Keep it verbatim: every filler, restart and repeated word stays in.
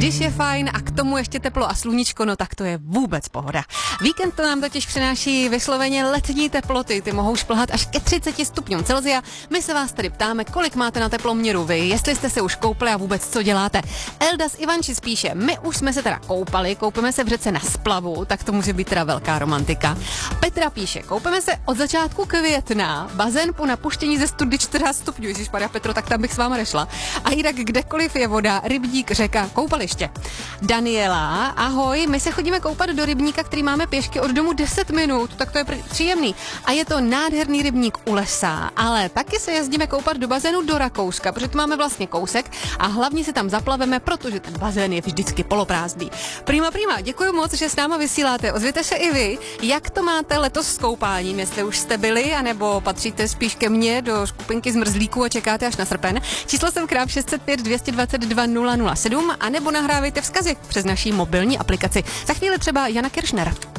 Když je fajn a k tomu ještě teplo a sluníčko, no tak to je vůbec pohoda. Víkend to nám totiž přináší vysloveně letní teploty, ty mohou šplhat až ke třiceti stupňům Celsia. My se vás tedy ptáme, kolik máte na teploměru vy, jestli jste se už koupili a vůbec co děláte. Elda z Ivanči spíše, my už jsme se teda koupali, koupíme se v řece na splavu, tak to může být teda velká romantika. Petra píše, koupíme se od začátku května, bazén po napuštění ze study čtrnáct stupňů, ježišmarja Petro, tak tam bych s váma nešla. A jinak kdekoliv je voda, rybník, řeka, koupaliště. Daniela, ahoj, my se chodíme koupat do rybníka, který máme pěšky od domu deset minut, tak to je příjemný. A je to nádherný rybník u lesa, ale taky se jezdíme koupat do bazénu do Rakouska, protože tu máme vlastně kousek a hlavně se tam zaplaveme, protože ten bazén je vždycky poloprázdný. Prima, prima, děkuji moc, že s náma vysíláte. Ozvěte se i vy, jak to máte letos s koupáním, jestli už jste byli, anebo patříte spíš ke mně do skupinky zmrzlíků a čekáte až na srpen. Číslo jsem krám šest set pět dvě dva dva nula nula sedm, anebo nahrávejte vzkazy přes naší mobilní aplikaci. Za chvíli třeba Jana Kiršner.